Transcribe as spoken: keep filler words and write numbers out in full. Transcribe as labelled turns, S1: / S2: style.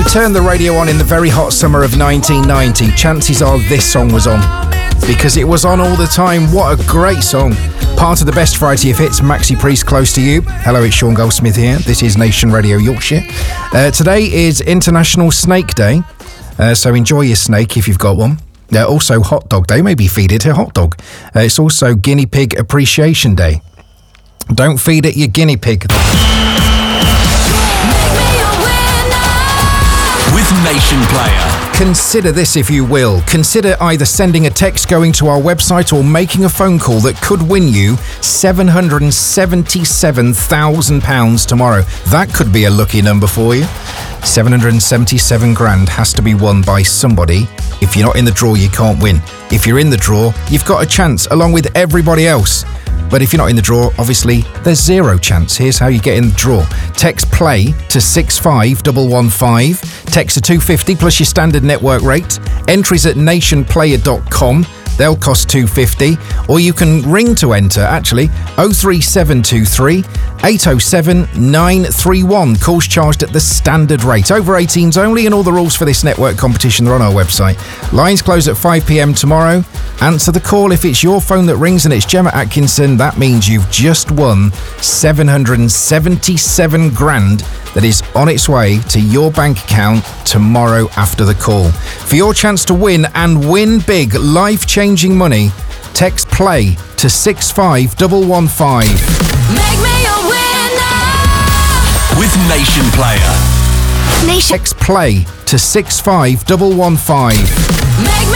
S1: turned the radio on in the very hot summer of nineteen ninety, chances are this song was on. Because it was on all the time. What a great song. Part of the best variety of hits, Maxi Priest, Close to You. Hello, it's Sean Goldsmith here. This is Nation Radio Yorkshire. Uh, today is International Snake Day, uh, so enjoy your snake if you've got one. Uh, also Hot Dog Day, maybe feed it a hot dog. Uh, it's also Guinea Pig Appreciation Day. Don't feed it your guinea pig.
S2: With Nation Player.
S1: Consider this if you will. Consider either sending a text going to our website or making a phone call that could win you seven hundred seventy-seven thousand pounds tomorrow. That could be a lucky number for you. seven hundred seventy-seven grand has to be won by somebody. If you're not in the draw, you can't win. If you're in the draw, you've got a chance along with everybody else. But if you're not in the draw, obviously, there's zero chance. Here's how you get in the draw. Text PLAY to six five one one five. Text to two fifty plus your standard network rate. Entries at nation player dot com. They'll cost two fifty. Or you can ring to enter, actually, oh three seven two three eight oh seven nine three one. Calls charged at the standard rate. Over eighteens only, and all the rules for this network competition are on our website. Lines close at five p.m. tomorrow. Answer the call. If it's your phone that rings and it's Gemma Atkinson, that means you've just won seven hundred seventy-seven grand that is on its way to your bank account tomorrow after the call. For your chance to win and win big, life-changing money, text PLAY to six five one one five.
S3: Make me a winner!
S2: With Nation Player.
S3: Nation.
S1: Text PLAY to six five one one five.
S3: Make me